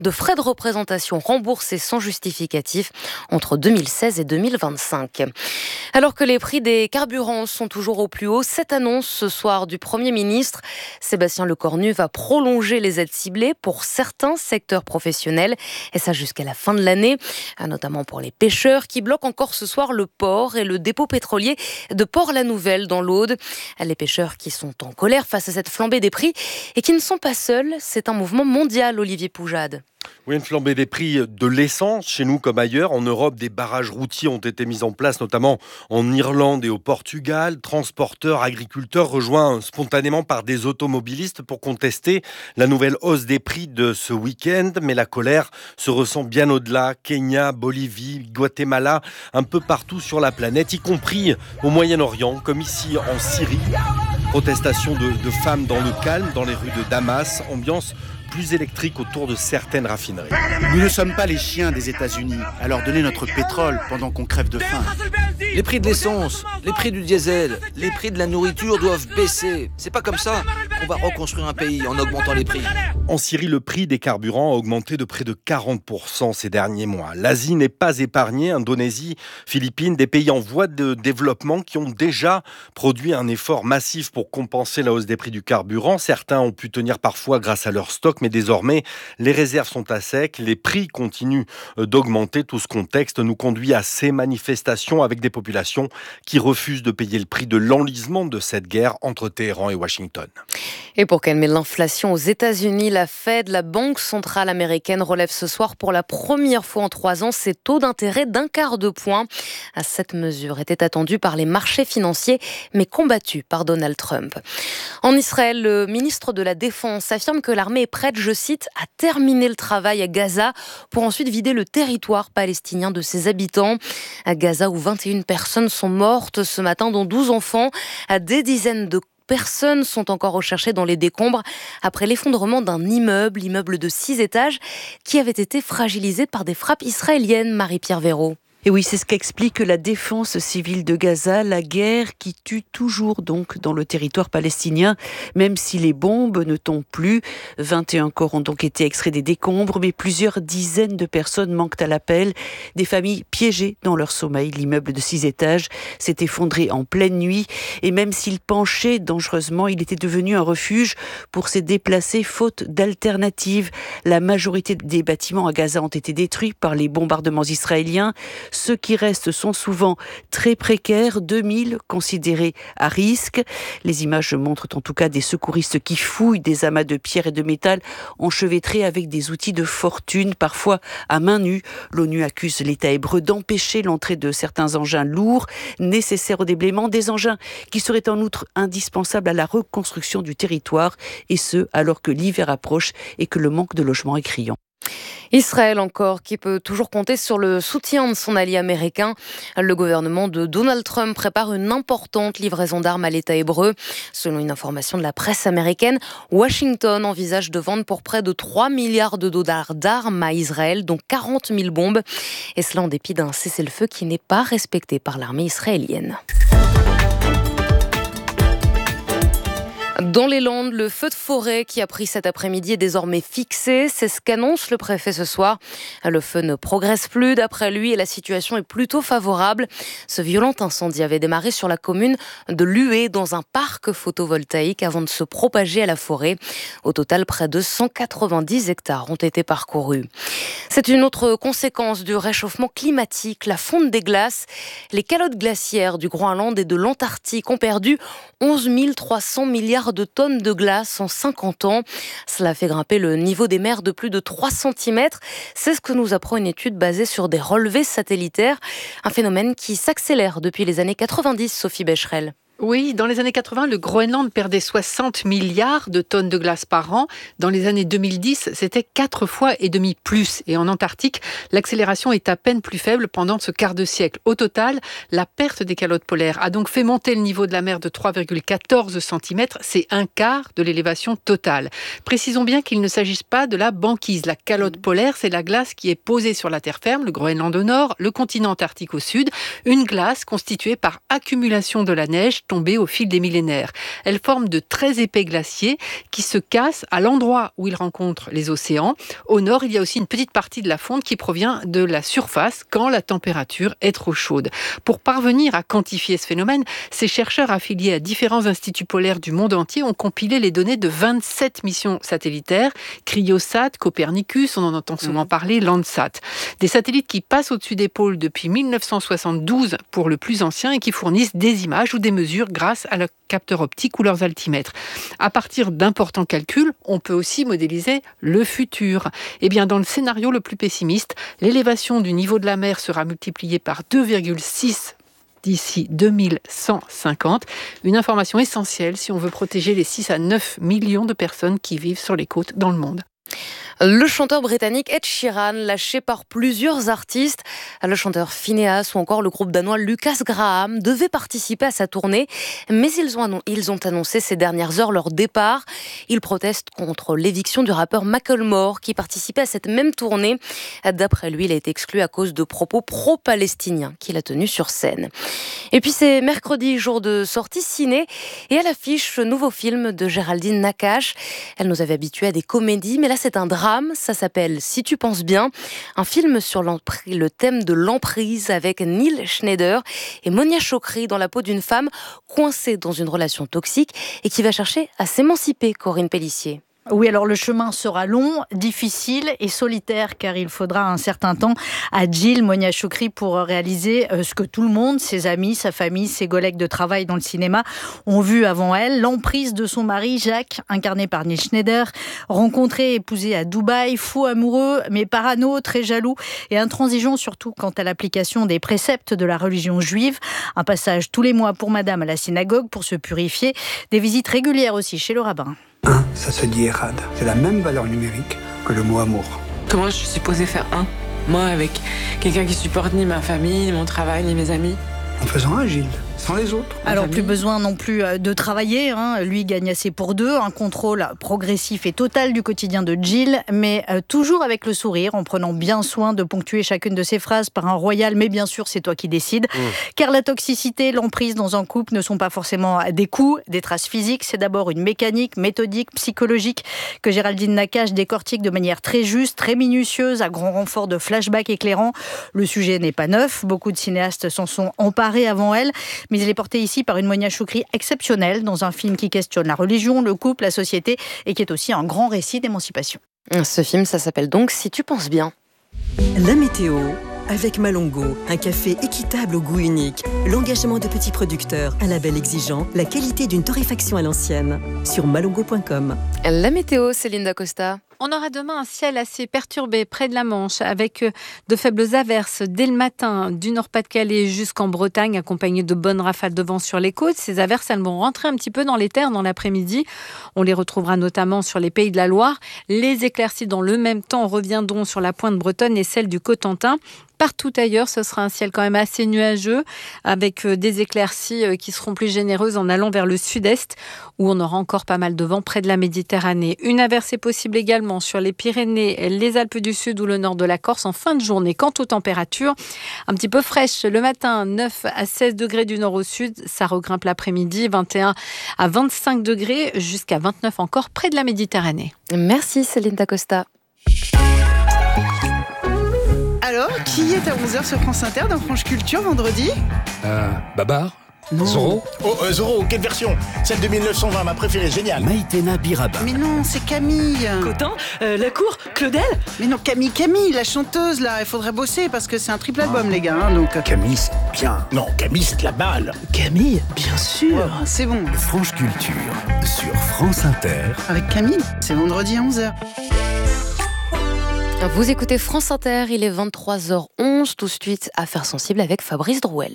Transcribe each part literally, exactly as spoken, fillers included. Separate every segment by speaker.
Speaker 1: de frais de représentation remboursés sans justificatif entre deux mille seize et deux mille vingt-cinq. Alors que les prix des carburants sont toujours au plus haut, cette annonce ce soir du Premier ministre, Sébastien Lecornu va prolonger les aides ciblées pour certains secteurs professionnels, et ça jusqu'à la fin de l'année, notamment pour les pêcheurs qui bloquent encore ce soir le port et le dépôt pétrolier de Port-la-Nouvelle dans l'Aude. Les pêcheurs qui sont en colère face à cette flambée des prix et qui ne sont pas seuls, c'est un mouvement mondial, Olivier Poujade.
Speaker 2: Oui, une flambée des prix de l'essence, chez nous comme ailleurs. En Europe, des barrages routiers ont été mis en place, notamment en Irlande et au Portugal. Transporteurs, agriculteurs rejoints spontanément par des automobilistes pour contester la nouvelle hausse des prix de ce week-end. Mais la colère se ressent bien au-delà. Kenya, Bolivie, Guatemala, un peu partout sur la planète, y compris au Moyen-Orient, comme ici en Syrie. Protestation de, de femmes dans le calme, dans les rues de Damas. Ambiance plus électrique autour de certaines raffineries.
Speaker 3: Nous ne sommes pas les chiens des États-Unis, alors donnez notre pétrole pendant qu'on crève de faim.
Speaker 4: Les prix de l'essence, les prix du diesel, les prix de la nourriture doivent baisser. C'est pas comme ça qu'on va reconstruire un pays en augmentant les prix.
Speaker 2: En Syrie, le prix des carburants a augmenté de près de quarante pour cent ces derniers mois. L'Asie n'est pas épargnée. Indonésie, Philippines, des pays en voie de développement qui ont déjà produit un effort massif pour compenser la hausse des prix du carburant. Certains ont pu tenir parfois grâce à leur stock, mais désormais, les réserves sont à sec. Les prix continuent d'augmenter. Tout ce contexte nous conduit à ces manifestations avec des populations qui refusent de payer le prix de l'enlisement de cette guerre entre Téhéran et Washington.
Speaker 1: Et pour calmer l'inflation aux États-Unis, la Fed, la Banque centrale américaine, relève ce soir pour la première fois en trois ans ses taux d'intérêt d'un quart de point. Cette mesure était attendue par les marchés financiers, mais combattue par Donald Trump. En Israël, le ministre de la Défense affirme que l'armée est prête, je cite, à terminer le travail à Gaza pour ensuite vider le territoire palestinien de ses habitants. À Gaza, où vingt et une personnes sont mortes ce matin, dont douze enfants, des dizaines de personnes sont encore recherchées dans les décombres après l'effondrement d'un immeuble, immeuble de six étages, qui avait été fragilisé par des frappes israéliennes. Marie-Pierre Véraud.
Speaker 5: Et oui, c'est ce qu'explique la défense civile de Gaza, la guerre qui tue toujours donc dans le territoire palestinien, même si les bombes ne tombent plus. vingt et un corps ont donc été extraits des décombres, mais plusieurs dizaines de personnes manquent à l'appel. Des familles piégées dans leur sommeil. L'immeuble de six étages s'est effondré en pleine nuit, et même s'il penchait dangereusement, il était devenu un refuge pour ces déplacés faute d'alternatives. La majorité des bâtiments à Gaza ont été détruits par les bombardements israéliens. Ceux qui restent sont souvent très précaires, deux mille considérés à risque. Les images montrent en tout cas des secouristes qui fouillent des amas de pierre et de métal enchevêtrés avec des outils de fortune, parfois à main nue. L'ONU accuse l'État hébreu d'empêcher l'entrée de certains engins lourds nécessaires au déblaiement, des engins qui seraient en outre indispensables à la reconstruction du territoire, et ce alors que l'hiver approche et que le manque de logement est criant.
Speaker 1: Israël encore, qui peut toujours compter sur le soutien de son allié américain. Le gouvernement de Donald Trump prépare une importante livraison d'armes à l'État hébreu. Selon une information de la presse américaine, Washington envisage de vendre pour près de trois milliards de dollars d'armes à Israël, dont quarante mille bombes. Et cela en dépit d'un cessez-le-feu qui n'est pas respecté par l'armée israélienne. Dans les Landes, le feu de forêt qui a pris cet après-midi est désormais fixé. C'est ce qu'annonce le préfet ce soir. Le feu ne progresse plus d'après lui et la situation est plutôt favorable. Ce violent incendie avait démarré sur la commune de Lué dans un parc photovoltaïque avant de se propager à la forêt. Au total, près de cent quatre-vingt-dix hectares ont été parcourus. C'est une autre conséquence du réchauffement climatique, la fonte des glaces. Les calottes glaciaires du Groenland et de l'Antarctique ont perdu onze mille trois cents milliards de tonnes de glace en cinquante ans. Cela fait grimper le niveau des mers de plus de trois centimètres. C'est ce que nous apprend une étude basée sur des relevés satellitaires. Un phénomène qui s'accélère depuis les années quatre-vingt-dix, Sophie Becherel.
Speaker 6: Oui, dans les années quatre-vingts, le Groenland perdait soixante milliards de tonnes de glace par an. Dans les années deux mille dix, c'était quatre fois et demi plus. Et en Antarctique, l'accélération est à peine plus faible pendant ce quart de siècle. Au total, la perte des calottes polaires a donc fait monter le niveau de la mer de trois virgule quatorze centimètres. C'est un quart de l'élévation totale. Précisons bien qu'il ne s'agisse pas de la banquise. La calotte polaire, c'est la glace qui est posée sur la terre ferme, le Groenland au nord, le continent antarctique au sud. Une glace constituée par accumulation de la neige tombées au fil des millénaires. Elles forment de très épais glaciers qui se cassent à l'endroit où ils rencontrent les océans. Au nord, il y a aussi une petite partie de la fonte qui provient de la surface quand la température est trop chaude. Pour parvenir à quantifier ce phénomène, ces chercheurs affiliés à différents instituts polaires du monde entier ont compilé les données de vingt-sept missions satellitaires, Cryosat, Copernicus, on en entend souvent parler, Landsat. Des satellites qui passent au-dessus des pôles depuis mille neuf cent soixante-douze pour le plus ancien et qui fournissent des images ou des mesures grâce à leurs capteurs optiques ou leurs altimètres. À partir d'importants calculs, on peut aussi modéliser le futur. Eh bien, dans le scénario le plus pessimiste, l'élévation du niveau de la mer sera multipliée par deux virgule six d'ici deux mille cent cinquante. Une information essentielle si on veut protéger les six à neuf millions de personnes qui vivent sur les côtes dans le monde.
Speaker 1: Le chanteur britannique Ed Sheeran, lâché par plusieurs artistes, le chanteur Phineas ou encore le groupe danois Lucas Graham devaient participer à sa tournée, mais ils ont, ils ont annoncé ces dernières heures leur départ. Ils protestent contre l'éviction du rappeur Macklemore qui participait à cette même tournée. D'après lui, il a été exclu à cause de propos pro-palestiniens qu'il a tenus sur scène. Et puis c'est mercredi, jour de sortie ciné, et à l'affiche, ce nouveau film de Géraldine Nakache. Elle nous avait habitués à des comédies, mais là c'est un drame. Ça s'appelle Si tu penses bien, un film sur le thème de l'emprise avec Neil Schneider et Monia Chokri dans la peau d'une femme coincée dans une relation toxique et qui va chercher à s'émanciper, Corinne Pellissier.
Speaker 7: Oui, alors le chemin sera long, difficile et solitaire car il faudra un certain temps à Jill Monia Chokri pour réaliser ce que tout le monde, ses amis, sa famille, ses collègues de travail dans le cinéma ont vu avant elle. L'emprise de son mari Jacques, incarné par Neil Schneider, rencontré et épousé à Dubaï, fou amoureux mais parano, très jaloux et intransigeant surtout quant à l'application des préceptes de la religion juive. Un passage tous les mois pour madame à la synagogue pour se purifier. Des visites régulières aussi chez le rabbin.
Speaker 8: Un, ça se dit Erad. C'est la même valeur numérique que le mot amour.
Speaker 9: Comment je suis supposée faire un? Moi, avec quelqu'un qui supporte ni ma famille, ni mon travail, ni mes amis.
Speaker 8: En faisant un, Gilles, sans les autres.
Speaker 7: Alors plus besoin non plus de travailler, hein. Lui gagne assez pour deux, un contrôle progressif et total du quotidien de Jill, mais euh, toujours avec le sourire, en prenant bien soin de ponctuer chacune de ses phrases par un royal, mais bien sûr c'est toi qui décides. Mmh. Car la toxicité, l'emprise dans un couple ne sont pas forcément des coups, des traces physiques, c'est d'abord une mécanique, méthodique, psychologique que Géraldine Nakache décortique de manière très juste, très minutieuse, à grand renfort de flashbacks éclairants. Le sujet n'est pas neuf, beaucoup de cinéastes s'en sont emparés avant elle, mais il est porté ici par une Monia Chokri exceptionnelle dans un film qui questionne la religion, le couple, la société et qui est aussi un grand récit d'émancipation.
Speaker 1: Ce film, ça s'appelle donc Si tu penses bien.
Speaker 10: La météo avec Malongo, un café équitable au goût unique, l'engagement de petits producteurs, un label exigeant, la qualité d'une torréfaction à l'ancienne. Sur malongo point com.
Speaker 1: La météo, Céline Dacosta.
Speaker 11: On aura demain un ciel assez perturbé près de la Manche avec de faibles averses dès le matin du Nord-Pas-de-Calais jusqu'en Bretagne accompagnées de bonnes rafales de vent sur les côtes. Ces averses, elles vont rentrer un petit peu dans les terres dans l'après-midi. On les retrouvera notamment sur les Pays de la Loire. Les éclaircies dans le même temps reviendront sur la pointe bretonne et celle du Cotentin. Partout ailleurs, ce sera un ciel quand même assez nuageux avec des éclaircies qui seront plus généreuses en allant vers le sud-est où on aura encore pas mal de vent près de la Méditerranée. Une averse est possible également sur les Pyrénées, les Alpes du Sud ou le nord de la Corse en fin de journée. Quant aux températures, un petit peu fraîches le matin, neuf à seize degrés du nord au sud, ça regrimpe l'après-midi, vingt et un à vingt-cinq degrés jusqu'à vingt-neuf encore près de la Méditerranée.
Speaker 1: Merci Céline Dacosta.
Speaker 12: Alors, qui est à onze heures sur France Inter dans Franche Culture vendredi?
Speaker 13: Euh, Babar
Speaker 12: Non.
Speaker 13: Zorro
Speaker 14: Oh, euh, Zorro, quelle version? Celle de mille neuf cent vingt, ma préférée, géniale.
Speaker 3: Maïtena Biraba.
Speaker 12: Mais non, c'est Camille.
Speaker 15: Cotin, euh, La Cour, Claudel.
Speaker 12: Mais non, Camille, Camille, la chanteuse, là. Il faudrait bosser parce que c'est un triple album, oh. les gars. Hein, donc...
Speaker 14: Camille, c'est bien. Non, Camille, c'est de la balle.
Speaker 15: Camille, bien sûr.
Speaker 12: Ouais, c'est bon.
Speaker 3: Franche Culture, sur France Inter.
Speaker 12: Avec Camille, c'est vendredi à onze heures.
Speaker 1: Vous écoutez France Inter, il est vingt-trois heures onze, tout de suite Affaires sensibles avec Fabrice Drouel.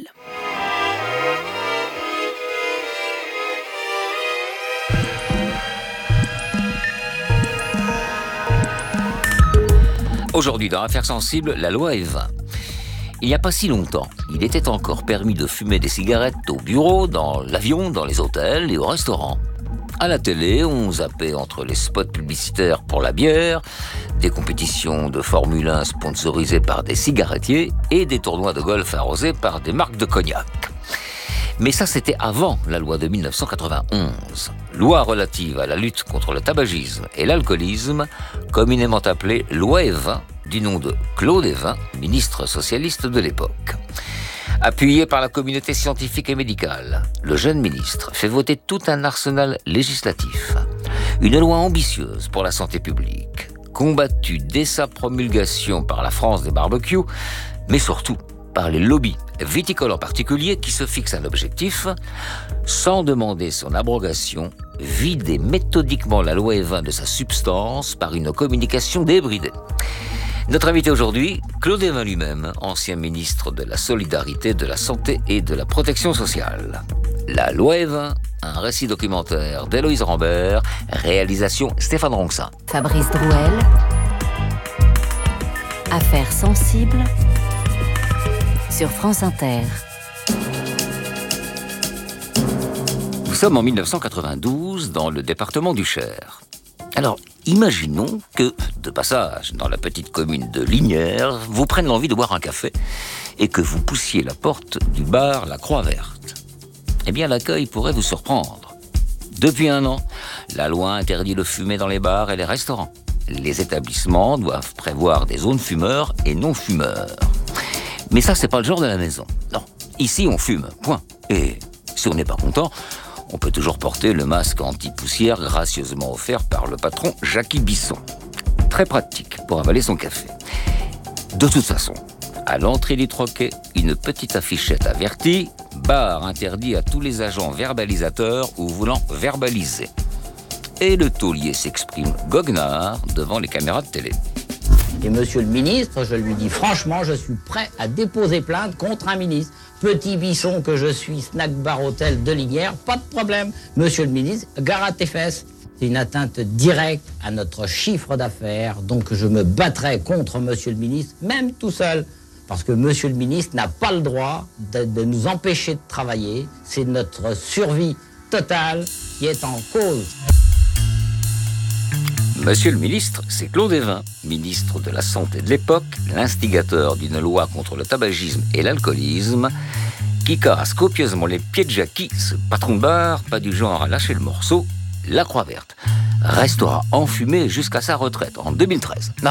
Speaker 16: Aujourd'hui, dans Affaires sensibles, la loi est vingt. Il n'y a pas si longtemps, il était encore permis de fumer des cigarettes au bureau, dans l'avion, dans les hôtels et au restaurant. À la télé, on zappait entre les spots publicitaires pour la bière, des compétitions de Formule un sponsorisées par des cigarettiers et des tournois de golf arrosés par des marques de cognac. Mais ça, c'était avant la loi de mille neuf cent quatre-vingt-onze. Loi relative à la lutte contre le tabagisme et l'alcoolisme, communément appelée loi Evin, du nom de Claude Evin, ministre socialiste de l'époque. Appuyé par la communauté scientifique et médicale, le jeune ministre fait voter tout un arsenal législatif. Une loi ambitieuse pour la santé publique, combattue dès sa promulgation par la France des barbecues, mais surtout par les lobbies viticoles en particulier qui se fixent un objectif, sans demander son abrogation, vider méthodiquement la loi Evin de sa substance par une communication débridée. Notre invité aujourd'hui, Claude Evin lui-même, ancien ministre de la Solidarité, de la Santé et de la Protection sociale. La loi Evin, un récit documentaire d'Héloïse Rambert, réalisation Stéphane Ronxin.
Speaker 17: Fabrice Drouel, Affaires sensibles sur France Inter.
Speaker 16: Nous sommes en mille neuf cent quatre-vingt-douze dans le département du Cher. Alors, imaginons que, de passage dans la petite commune de Lignières, vous prenne l'envie de boire un café et que vous poussiez la porte du bar La Croix Verte. Eh bien, l'accueil pourrait vous surprendre. Depuis un an, la loi interdit de fumer dans les bars et les restaurants. Les établissements doivent prévoir des zones fumeurs et non-fumeurs. Mais ça, c'est pas le genre de la maison. Non, ici, on fume, point. Et si on n'est pas content, on peut toujours porter le masque anti-poussière gracieusement offert par le patron Jackie Bisson. Très pratique pour avaler son café. De toute façon, à l'entrée du troquet, une petite affichette avertit « Bar interdit à tous les agents verbalisateurs ou voulant verbaliser ». Et le taulier s'exprime goguenard devant les caméras de télé.
Speaker 18: Et monsieur le ministre, je lui dis franchement, je suis prêt à déposer plainte contre un ministre. Petit Bisson que je suis, snack bar hôtel de Lignières, pas de problème. Monsieur le ministre, gare à tes fesses. C'est une atteinte directe à notre chiffre d'affaires, donc je me battrai contre monsieur le ministre, même tout seul. Parce que monsieur le ministre n'a pas le droit de, de nous empêcher de travailler. C'est notre survie totale qui est en cause.
Speaker 16: Monsieur le ministre, c'est Claude Evin, ministre de la Santé de l'époque, l'instigateur d'une loi contre le tabagisme et l'alcoolisme, qui casse copieusement les pieds de Jackie, ce patron de bar, pas du genre à lâcher le morceau. La Croix Verte restera enfumée jusqu'à sa retraite en deux mille treize. Non.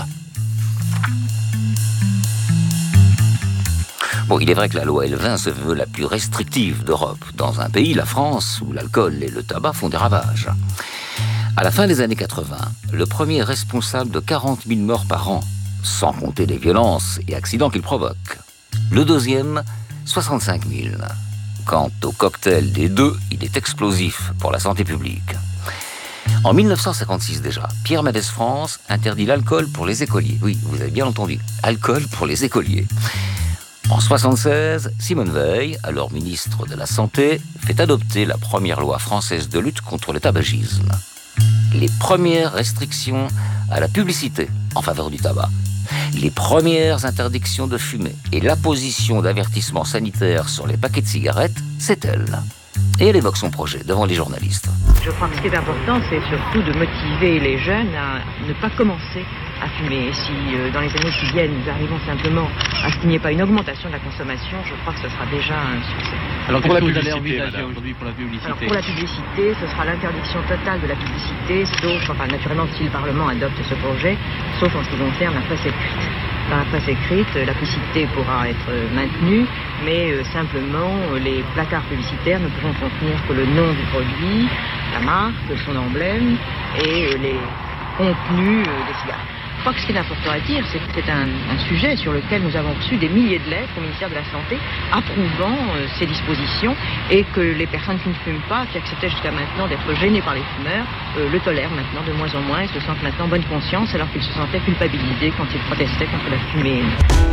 Speaker 16: Bon, il est vrai que la loi Evin se veut la plus restrictive d'Europe, dans un pays, la France, où l'alcool et le tabac font des ravages. À la fin des années quatre-vingts, le premier est responsable de quarante mille morts par an, sans compter les violences et accidents qu'il provoque. Le deuxième, soixante-cinq mille. Quant au cocktail des deux, il est explosif pour la santé publique. En mille neuf cent cinquante-six déjà, Pierre Mendès France interdit l'alcool pour les écoliers. Oui, vous avez bien entendu, alcool pour les écoliers. En soixante-seize, Simone Veil, alors ministre de la Santé, fait adopter la première loi française de lutte contre le tabagisme. Les premières restrictions à la publicité en faveur du tabac, les premières interdictions de fumer et l'apposition d'avertissements sanitaires sur les paquets de cigarettes, c'est elle. Et elle évoque son projet devant les journalistes.
Speaker 19: Je crois que ce qui est important, c'est surtout de motiver les jeunes à ne pas commencer à fumer. Et si euh, dans les années qui viennent, nous arrivons simplement à ce qu'il n'y ait pas une augmentation de la consommation, je crois que ce sera déjà un succès.
Speaker 20: Alors pour la publicité, madame, aujourd'hui pour la publicité.
Speaker 19: Alors pour la publicité, ce sera l'interdiction totale de la publicité, sauf, enfin naturellement si le Parlement adopte ce projet, sauf en ce qui concerne la presse écrite. Dans la presse écrite, la publicité pourra être maintenue, mais euh, simplement euh, les placards publicitaires ne pourront contenir que le nom du produit, la marque, son emblème et euh, les contenus euh, des cigarettes. Je crois que ce qui est important à dire, c'est que c'est un, un sujet sur lequel nous avons reçu des milliers de lettres au ministère de la Santé approuvant euh, ces dispositions et que les personnes qui ne fument pas, qui acceptaient jusqu'à maintenant d'être gênées par les fumeurs, euh, le tolèrent maintenant de moins en moins et se sentent maintenant bonne conscience alors qu'ils se sentaient culpabilisés quand ils protestaient contre la fumée.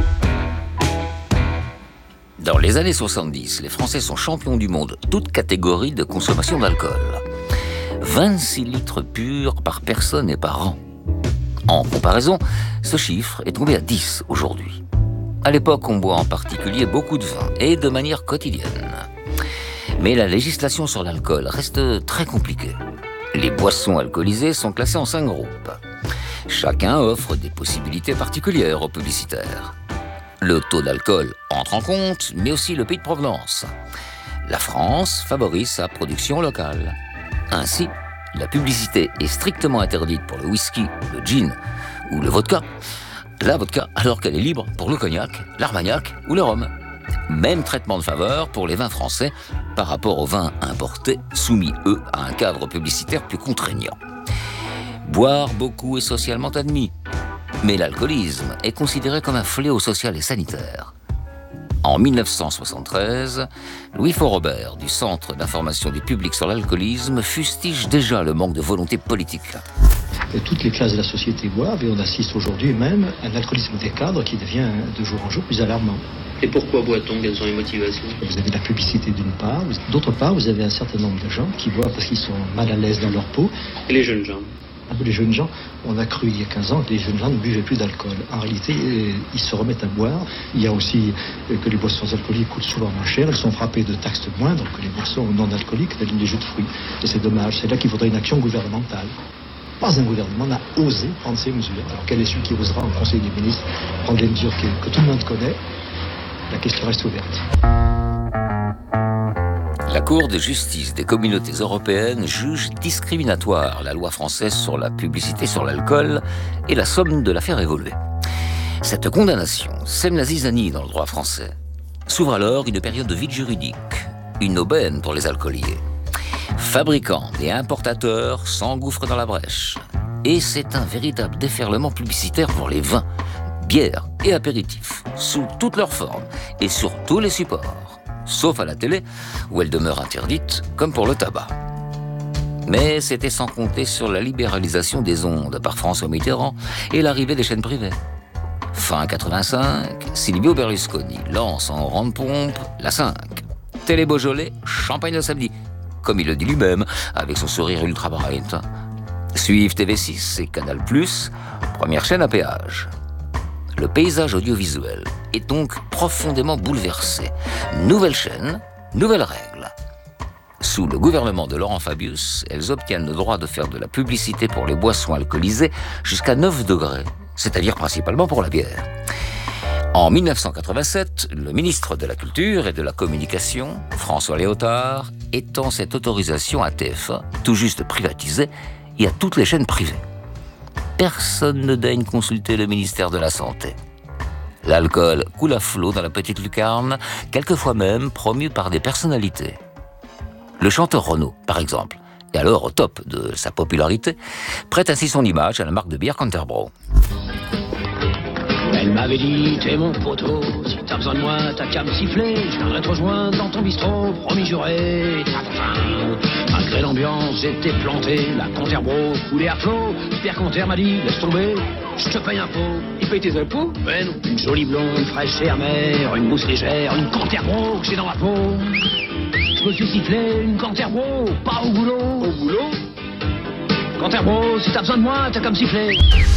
Speaker 16: Dans les années soixante-dix, les Français sont champions du monde, toutes catégories de consommation d'alcool. vingt-six litres purs par personne et par an. En comparaison, ce chiffre est tombé à dix aujourd'hui. À l'époque, on boit en particulier beaucoup de vin, et de manière quotidienne. Mais la législation sur l'alcool reste très compliquée. Les boissons alcoolisées sont classées en cinq groupes. Chacun offre des possibilités particulières aux publicitaires. Le taux d'alcool entre en compte, mais aussi le pays de provenance. La France favorise sa production locale. Ainsi, la publicité est strictement interdite pour le whisky, le gin ou le vodka. La vodka, alors qu'elle est libre pour le cognac, l'armagnac ou le rhum. Même traitement de faveur pour les vins français par rapport aux vins importés, soumis, eux, à un cadre publicitaire plus contraignant. Boire beaucoup est socialement admis, mais l'alcoolisme est considéré comme un fléau social et sanitaire. En mille neuf cent soixante-treize, Louis Faurobert, du Centre d'information du public sur l'alcoolisme, fustige déjà le manque de volonté politique.
Speaker 21: Et toutes les classes de la société boivent et on assiste aujourd'hui même à un alcoolisme des cadres qui devient de jour en jour plus alarmant.
Speaker 20: Et pourquoi boit-on? Quelles sont les motivations?
Speaker 21: Vous avez la publicité d'une part, d'autre part vous avez un certain nombre de gens qui boivent parce qu'ils sont mal à l'aise dans leur peau.
Speaker 20: Et les jeunes gens?
Speaker 21: Les jeunes gens, on a cru il y a quinze ans que les jeunes gens ne buvaient plus d'alcool. En réalité, ils se remettent à boire. Il y a aussi que les boissons alcooliques coûtent souvent moins cher. Elles sont frappées de taxes moindres que les boissons non alcooliques, telles les jus de fruits. Et c'est dommage. C'est là qu'il faudrait une action gouvernementale. Pas un gouvernement n'a osé prendre ces mesures. Alors quel est celui qui osera en Conseil des ministres prendre les mesures que, que tout le monde connaît? La question reste ouverte.
Speaker 16: La Cour de justice des communautés européennes juge discriminatoire la loi française sur la publicité sur l'alcool et la somme de la faire évoluer. Cette condamnation sème la zizanie dans le droit français. S'ouvre alors une période de vide juridique, une aubaine pour les alcooliers. Fabricants et importateurs s'engouffrent dans la brèche. Et c'est un véritable déferlement publicitaire pour les vins, bières et apéritifs, sous toutes leurs formes et sur tous les supports. Sauf à la télé, où elle demeure interdite, comme pour le tabac. Mais c'était sans compter sur la libéralisation des ondes par François Mitterrand et l'arrivée des chaînes privées. Fin quatre-vingt-cinq, Silvio Berlusconi lance en grande pompe la cinq. Télé Beaujolais, champagne le samedi, comme il le dit lui-même, avec son sourire ultra bright. Suivent T V six et Canal plus, première chaîne à péage. Le paysage audiovisuel est donc profondément bouleversé. Nouvelle chaîne, nouvelles règles. Sous le gouvernement de Laurent Fabius, elles obtiennent le droit de faire de la publicité pour les boissons alcoolisées jusqu'à neuf degrés, c'est-à-dire principalement pour la bière. En mille neuf cent quatre-vingt-sept, le ministre de la Culture et de la Communication, François Léotard, étend cette autorisation à T F un, tout juste privatisée, et à toutes les chaînes privées. Personne ne daigne consulter le ministère de la Santé. L'alcool coule à flot dans la petite lucarne, quelquefois même promu par des personnalités. Le chanteur Renaud, par exemple, et alors au top de sa popularité, prête ainsi son image à la marque de bière Canterbro.
Speaker 22: Elle m'avait dit, t'es mon poteau, si t'as besoin de moi, t'as qu'à me siffler, je viendrai te rejoindre dans ton bistrot, promis juré, malgré l'ambiance, j'étais planté, la Canterbro coulait à flot, Pierre Canter m'a dit, laisse tomber, je te paye un pot. Il paye tes impôts? Ben non. Une jolie blonde, fraîche et amère, une mousse légère, une Canterbro que j'ai dans ma peau. Je me suis sifflé, une Canterbro, pas au boulot. Au boulot? Canterbro, si t'as besoin de moi, t'as qu'à me siffler.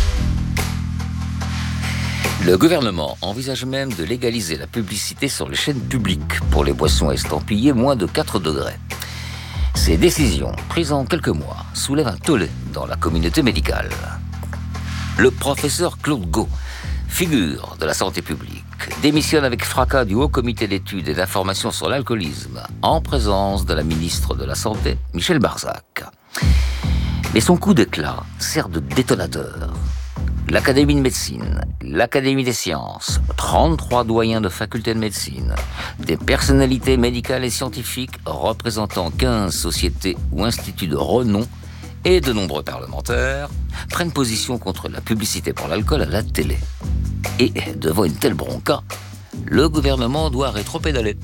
Speaker 16: Le gouvernement envisage même de légaliser la publicité sur les chaînes publiques pour les boissons estampillées moins de quatre degrés. Ces décisions, prises en quelques mois, soulèvent un tollé dans la communauté médicale. Le professeur Claude Gau, figure de la santé publique, démissionne avec fracas du Haut Comité d'études et d'information sur l'alcoolisme, en présence de la ministre de la Santé, Michel Barzac. Mais son coup d'éclat sert de détonateur. L'Académie de médecine, l'Académie des sciences, trente-trois doyens de facultés de médecine, des personnalités médicales et scientifiques représentant quinze sociétés ou instituts de renom et de nombreux parlementaires prennent position contre la publicité pour l'alcool à la télé. Et devant une telle bronca, le gouvernement doit rétropédaler.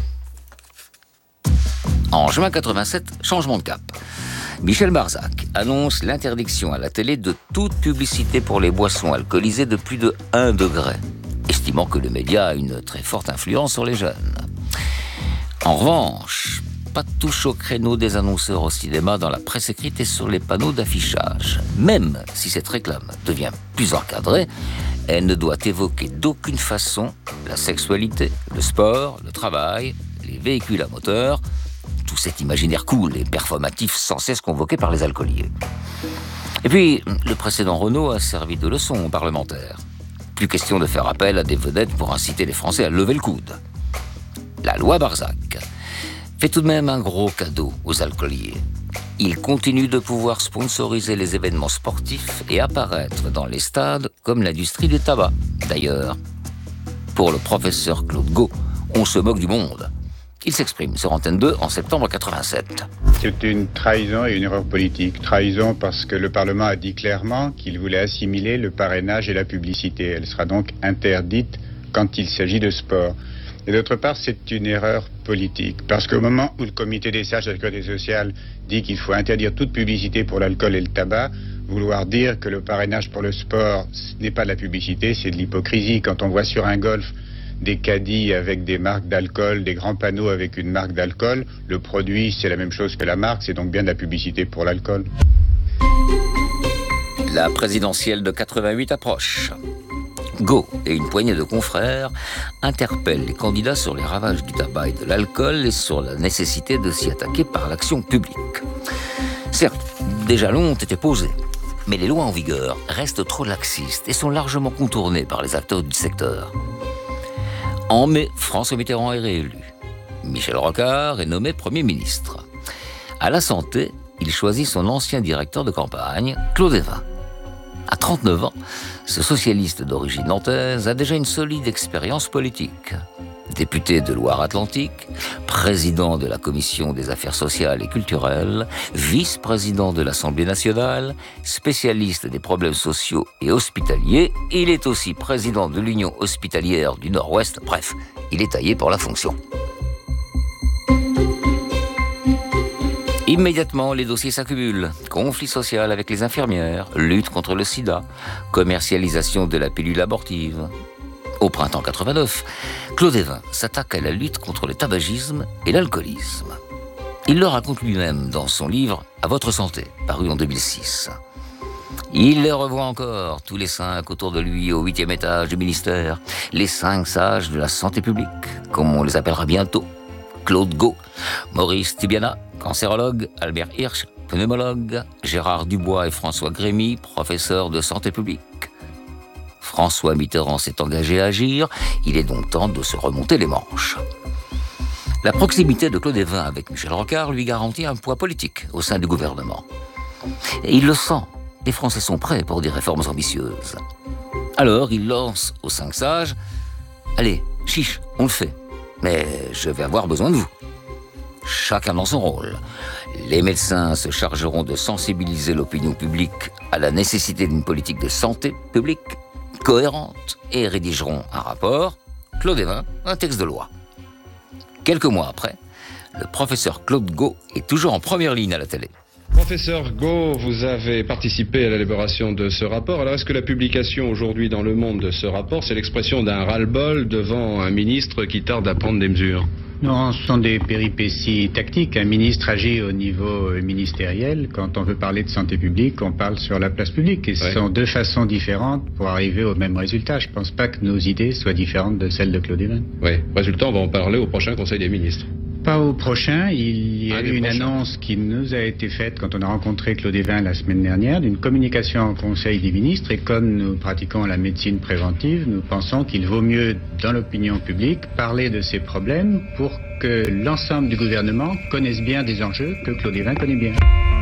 Speaker 16: En juin quatre-vingt-sept, changement de cap. Michel Barzac annonce l'interdiction à la télé de toute publicité pour les boissons alcoolisées de plus de un degré, estimant que le média a une très forte influence sur les jeunes. En revanche, pas de touche au créneau des annonceurs au cinéma, dans la presse écrite et sur les panneaux d'affichage. Même si cette réclame devient plus encadrée, elle ne doit évoquer d'aucune façon la sexualité, le sport, le travail, les véhicules à moteur, tout cet imaginaire cool et performatif sans cesse convoqué par les alcooliers. Et puis, le précédent Renault a servi de leçon aux parlementaires. Plus question de faire appel à des vedettes pour inciter les Français à lever le coude. La loi Barzac fait tout de même un gros cadeau aux alcooliers. Il continue de pouvoir sponsoriser les événements sportifs et apparaître dans les stades comme l'industrie du tabac. D'ailleurs, pour le professeur Claude Gau, on se moque du monde. Il s'exprime sur Antenne deux en septembre quatre-vingt-sept.
Speaker 2: C'est une trahison et une erreur politique. Trahison parce que le Parlement a dit clairement qu'il voulait assimiler le parrainage et la publicité. Elle sera donc interdite quand il s'agit de sport. Et d'autre part, c'est une erreur politique. Parce qu'au moment où le comité des sages de la sécurité sociale dit qu'il faut interdire toute publicité pour l'alcool et le tabac, vouloir dire que le parrainage pour le sport, ce n'est pas de la publicité, c'est de l'hypocrisie. Quand on voit sur un golf des caddies avec des marques d'alcool, des grands panneaux avec une marque d'alcool, le produit, c'est la même chose que la marque, c'est donc bien de la publicité pour l'alcool.
Speaker 16: La présidentielle de quatre-vingt-huit approche. Gau et une poignée de confrères interpellent les candidats sur les ravages du tabac et de l'alcool et sur la nécessité de s'y attaquer par l'action publique. Certes, des jalons ont été posés, mais les lois en vigueur restent trop laxistes et sont largement contournées par les acteurs du secteur. En mai, François Mitterrand est réélu. Michel Rocard est nommé Premier ministre. À la santé, il choisit son ancien directeur de campagne, Claude Évin. À trente-neuf ans, ce socialiste d'origine nantaise a déjà une solide expérience politique. Député de Loire-Atlantique, président de la Commission des affaires sociales et culturelles, vice-président de l'Assemblée nationale, spécialiste des problèmes sociaux et hospitaliers, il est aussi président de l'Union hospitalière du Nord-Ouest. Bref, il est taillé pour la fonction. Immédiatement, les dossiers s'accumulent. Conflit social avec les infirmières, lutte contre le sida, commercialisation de la pilule abortive. Au printemps quatre-vingt-neuf, Claude Évin s'attaque à la lutte contre le tabagisme et l'alcoolisme. Il le raconte lui-même dans son livre « À votre santé », paru en deux mille six. Il les revoit encore, tous les cinq autour de lui, au huitième étage du ministère, les cinq sages de la santé publique, comme on les appellera bientôt. Claude Gau, Maurice Tibiana, cancérologue, Albert Hirsch, pneumologue, Gérard Dubois et François Grémy, professeurs de santé publique. François Mitterrand s'est engagé à agir, il est donc temps de se remonter les manches. La proximité de Claude Évin avec Michel Rocard lui garantit un poids politique au sein du gouvernement. Et il le sent, les Français sont prêts pour des réformes ambitieuses. Alors il lance aux cinq sages « Allez, chiche, on le fait, mais je vais avoir besoin de vous ». Chacun dans son rôle. Les médecins se chargeront de sensibiliser l'opinion publique à la nécessité d'une politique de santé publique cohérente et rédigeront un rapport, Claude Évin, un texte de loi. Quelques mois après, le professeur Claude Gau est toujours en première ligne à la télé.
Speaker 4: Professeur Gau, vous avez participé à l'élaboration de ce rapport. Alors, est-ce que la publication aujourd'hui dans Le Monde de ce rapport, c'est l'expression d'un ras-le-bol devant un ministre qui tarde à prendre des mesures ?
Speaker 2: Non, ce sont des péripéties tactiques. Un ministre agit au niveau ministériel. Quand on veut parler de santé publique, on parle sur la place publique. Et ce ouais. sont deux façons différentes pour arriver au même résultat. Je ne pense pas que nos idées soient différentes de celles de Claude Évin.
Speaker 4: Oui, résultat, on va en parler au prochain Conseil des ministres.
Speaker 2: Pas au prochain. Il y a
Speaker 4: ah,
Speaker 2: eu une
Speaker 4: prochain.
Speaker 2: annonce qui nous a été faite quand on a rencontré Claude Évin la semaine dernière d'une communication au Conseil des ministres. Et comme nous pratiquons la médecine préventive, nous pensons qu'il vaut mieux, dans l'opinion publique, parler de ces problèmes pour que l'ensemble du gouvernement connaisse bien des enjeux que Claude Évin connaît bien.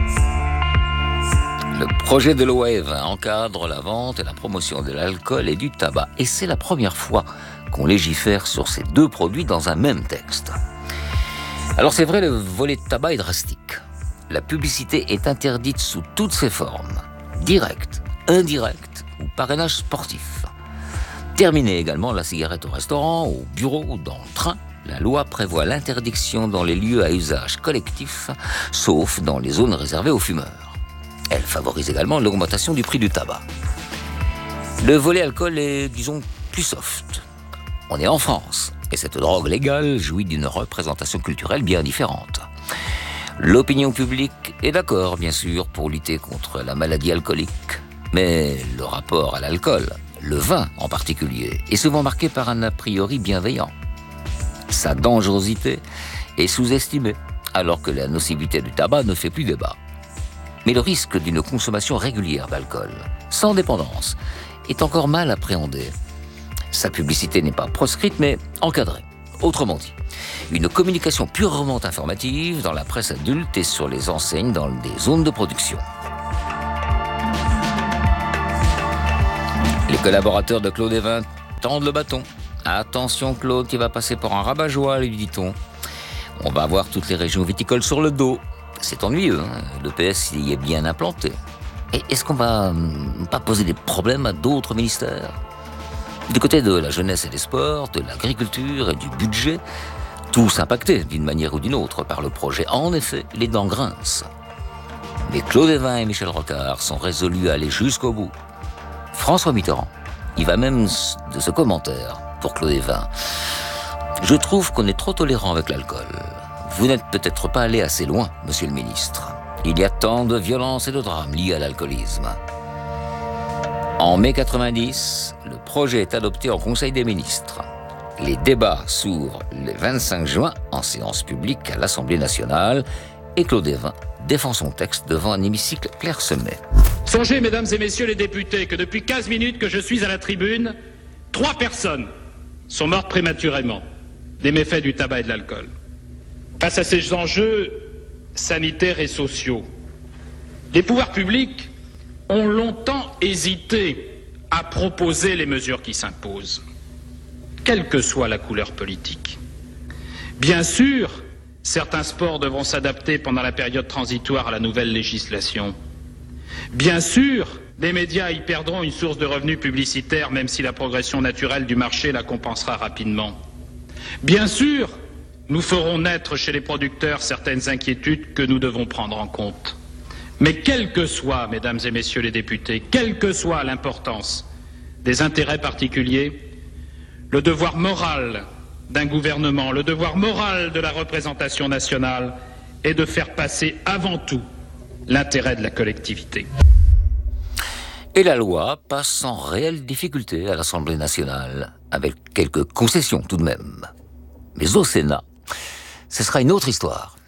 Speaker 16: Le projet de loi Évin encadre la vente et la promotion de l'alcool et du tabac. Et c'est la première fois qu'on légifère sur ces deux produits dans un même texte. Alors c'est vrai, le volet de tabac est drastique. La publicité est interdite sous toutes ses formes, directe, indirecte ou parrainage sportif. Terminée également la cigarette au restaurant, au bureau ou dans le train, la loi prévoit l'interdiction dans les lieux à usage collectif, sauf dans les zones réservées aux fumeurs. Elle favorise également l'augmentation du prix du tabac. Le volet alcool est, disons, plus soft. On est en France. Et cette drogue légale jouit d'une représentation culturelle bien différente. L'opinion publique est d'accord, bien sûr, pour lutter contre la maladie alcoolique. Mais le rapport à l'alcool, le vin en particulier, est souvent marqué par un a priori bienveillant. Sa dangerosité est sous-estimée, alors que la nocivité du tabac ne fait plus débat. Mais le risque d'une consommation régulière d'alcool, sans dépendance, est encore mal appréhendé. Sa publicité n'est pas proscrite, mais encadrée, Autrement dit, une communication purement informative dans la presse adulte et sur les enseignes dans des zones de production. Les collaborateurs de Claude Évin tendent le bâton. Attention Claude qui va passer pour un rabat-joie, lui dit-on. On va avoir toutes les régions viticoles sur le dos. C'est ennuyeux, hein, le P S y est bien implanté. Et est-ce qu'on va hum, pas poser des problèmes à d'autres ministères ? Du côté de la jeunesse et des sports, de l'agriculture et du budget, tous impactés d'une manière ou d'une autre par le projet. En effet, les dents grincent. Mais Claude Évin et Michel Rocard sont résolus à aller jusqu'au bout. François Mitterrand, il va même de ce commentaire pour Claude Évin. Je trouve qu'on est trop tolérant avec l'alcool. Vous n'êtes peut-être pas allé assez loin, monsieur le ministre. Il y a tant de violences et de drames liés à l'alcoolisme. En mai quatre-vingt-dix, le projet est adopté en Conseil des ministres. Les débats s'ouvrent le vingt-cinq juin en séance publique à l'Assemblée nationale et Claude Évin défend son texte devant un hémicycle clairsemé.
Speaker 5: Songez, mesdames et messieurs les députés, que depuis quinze minutes que je suis à la tribune, trois personnes sont mortes prématurément des méfaits du tabac et de l'alcool. Face à ces enjeux sanitaires et sociaux, les pouvoirs publics ont longtemps hésité à proposer les mesures qui s'imposent, quelle que soit la couleur politique. Bien sûr, certains sports devront s'adapter pendant la période transitoire à la nouvelle législation. Bien sûr, les médias y perdront une source de revenus publicitaires, même si la progression naturelle du marché la compensera rapidement. Bien sûr, nous ferons naître chez les producteurs certaines inquiétudes que nous devons prendre en compte. Mais quelle que soit, mesdames et messieurs les députés, quelle que soit l'importance des intérêts particuliers, le devoir moral d'un gouvernement, le devoir moral de la représentation nationale est de faire passer avant tout l'intérêt de la collectivité.
Speaker 16: Et la loi passe sans réelle difficulté à l'Assemblée nationale, avec quelques concessions tout de même. Mais au Sénat, ce sera une autre histoire.